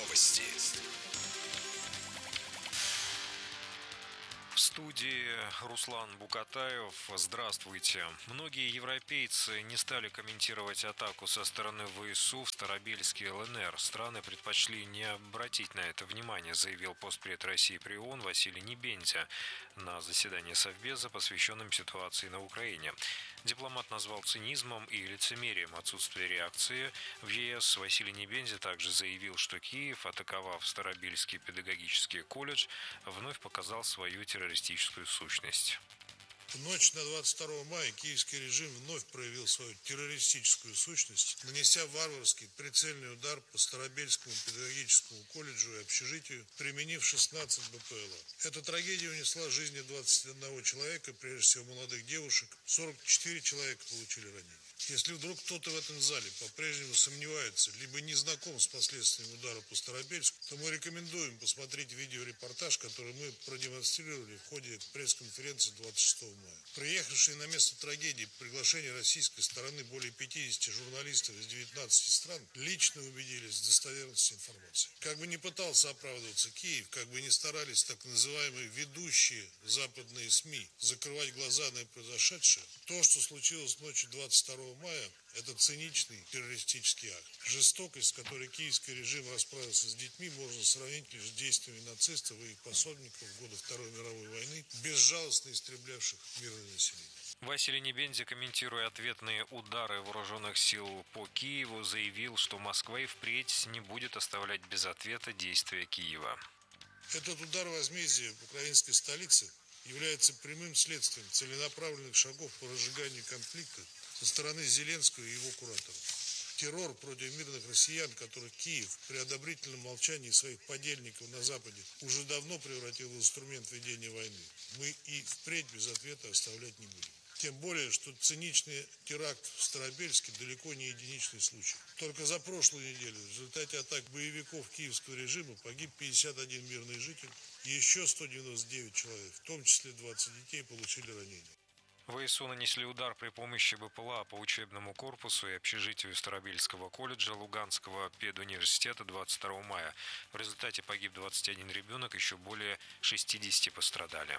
Новости. В студии Руслан Букатаев. Здравствуйте. Многие европейцы не стали комментировать атаку со стороны ВСУ в Старобельске, ЛНР. Страны предпочли не обратить на это внимание, заявил постпред России при ООН Василий Небензя на заседании Совбеза, посвященном ситуации на Украине. Дипломат назвал цинизмом и лицемерием отсутствие реакции в ЕС. Василий Небензя также заявил, что Киев, атаковав Старобельский педагогический колледж, вновь показал свою террористическую сущность. В ночь на 22 мая киевский режим вновь проявил свою террористическую сущность, нанеся варварский прицельный удар по Старобельскому педагогическому колледжу и общежитию, применив 16 БПЛА. Эта трагедия унесла жизни 21 человека, прежде всего молодых девушек, 44 человека получили ранения. Если вдруг кто-то в этом зале по-прежнему сомневается, либо не знаком с последствиями удара по Старобельску, то мы рекомендуем посмотреть видеорепортаж, который мы продемонстрировали в ходе пресс-конференции 26 мая. Приехавшие на место трагедии по приглашению российской стороны более 50 журналистов из 19 стран лично убедились в достоверности информации. Как бы ни пытался оправдываться Киев, как бы ни старались так называемые ведущие западные СМИ закрывать глаза на произошедшее, то, что случилось ночью 22 мая, это циничный террористический акт. Жестокость, с которой киевский режим расправился с детьми, можно сравнить лишь с действиями нацистов и их пособников в годы Второй мировой войны, безжалостно истреблявших мирное население. Василий Небензя, комментируя ответные удары вооруженных сил по Киеву, заявил, что Москва и впредь не будет оставлять без ответа действия Киева. Этот удар возмездия в украинской столице является прямым следствием целенаправленных шагов по разжиганию конфликта со стороны Зеленского и его кураторов. Террор против мирных россиян, который Киев при одобрительном молчании своих подельников на Западе уже давно превратил в инструмент ведения войны, мы и впредь без ответа оставлять не будем. Тем более, что циничный теракт в Старобельске далеко не единичный случай. Только за прошлую неделю в результате атак боевиков киевского режима погиб 51 мирный житель и еще 199 человек, в том числе 20 детей, получили ранения. ВСУ нанесли удар при помощи БПЛА по учебному корпусу и общежитию Старобельского колледжа Луганского педуниверситета 22 мая. В результате погиб 21 ребенок, еще более 60 пострадали.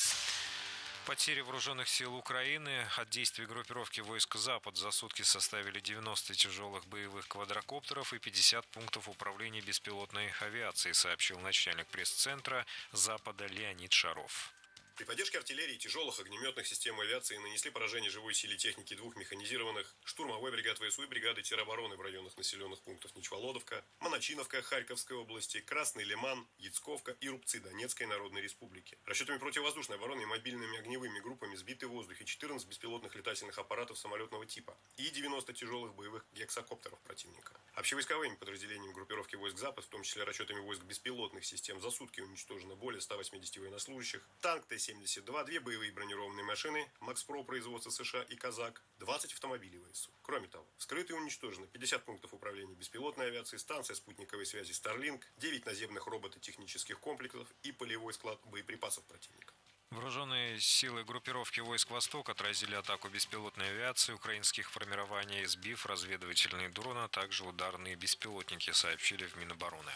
Потери вооруженных сил Украины от действий группировки войск «Запад» за сутки составили 90 тяжелых боевых квадрокоптеров и 50 пунктов управления беспилотной авиацией, сообщил начальник пресс-центра «Запада» Леонид Шаров. При поддержке артиллерии и тяжелых огнеметных систем авиации нанесли поражение живой силе техники двух механизированных, штурмовой бригад ВСУ и бригады теробороны в районах населенных пунктов Ничволодовка, Моночиновка Харьковской области, Красный Лиман, Яцковка и Рубцы Донецкой Народной Республики. Расчетами противовоздушной обороны и мобильными огневыми группами сбиты в воздухе 14 беспилотных летательных аппаратов самолетного типа и 90 тяжелых боевых гексакоптеров противника. Общевойсковыми подразделениями группировки войск «Запад», в том числе расчетами войск беспилотных систем, за сутки уничтожено более 180 военнослужащих, танк Т-72, 2 боевые бронированные машины Макс-Про производства США и Казак, 20 автомобилей ВСУ. Кроме того, вскрыты и уничтожены 50 пунктов управления беспилотной авиацией, станция спутниковой связи Starlink, 9 наземных робототехнических комплексов и полевой склад боеприпасов противника. Вооруженные силы группировки войск «Восток» отразили атаку беспилотной авиации украинских формирований, сбив разведывательные дроны, а также ударные беспилотники, сообщили в Минобороны.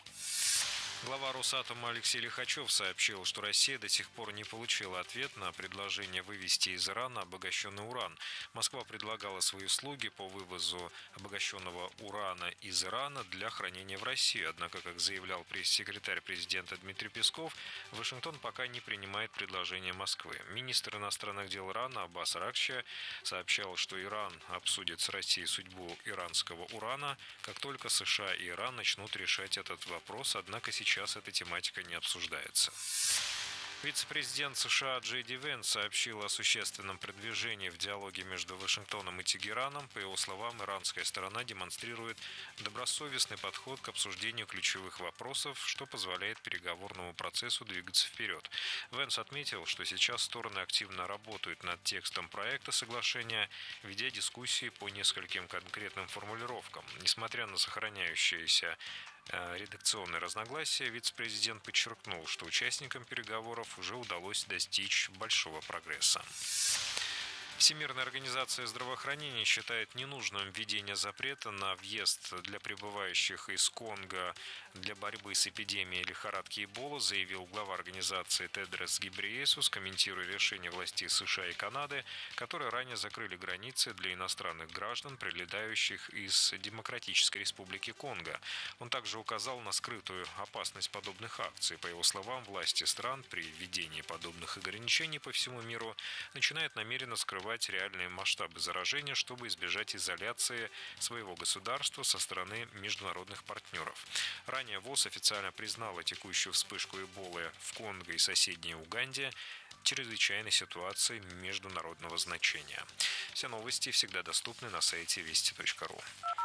Глава Росатома Алексей Лихачев сообщил, что Россия до сих пор не получила ответ на предложение вывести из Ирана обогащенный уран. Москва предлагала свои услуги по вывозу обогащенного урана из Ирана для хранения в Россию. Однако, как заявлял пресс-секретарь президента Дмитрий Песков, Вашингтон пока не принимает предложение Москвы. Министр иностранных дел Ирана Аббас Аракчи сообщал, что Иран обсудит с Россией судьбу иранского урана, как только США и Иран начнут решать этот вопрос, однако сейчас эта тематика не обсуждается. Вице-президент США Джей Ди Венс сообщил о существенном продвижении в диалоге между Вашингтоном и Тегераном. По его словам, иранская сторона демонстрирует добросовестный подход к обсуждению ключевых вопросов, что позволяет переговорному процессу двигаться вперед. Венс отметил, что сейчас стороны активно работают над текстом проекта соглашения, ведя дискуссии по нескольким конкретным формулировкам. Несмотря на сохраняющиеся редакционные разногласия, вице-президент подчеркнул, что участникам переговоров уже удалось достичь большого прогресса. Всемирная организация здравоохранения считает ненужным введение запрета на въезд для прибывающих из Конго для борьбы с эпидемией лихорадки Эбола, заявил глава организации Тедрос Гебрейесус, комментируя решение властей США и Канады, которые ранее закрыли границы для иностранных граждан, прилетающих из Демократической Республики Конго. Он также указал на скрытую опасность подобных акций. По его словам, власти стран при введении подобных ограничений по всему миру начинают намеренно скрывать реальные масштабы заражения, чтобы избежать изоляции своего государства со стороны международных партнеров. Ранее ВОЗ официально признала текущую вспышку Эболы в Конго и соседней Уганде чрезвычайной ситуацией международного значения. Все новости всегда доступны на сайте вести.ру.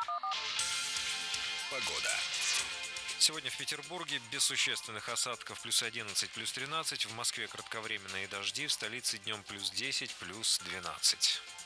Погода. Сегодня в Петербурге без существенных осадков +11, +13. В Москве кратковременные дожди. В столице днем +10, +12.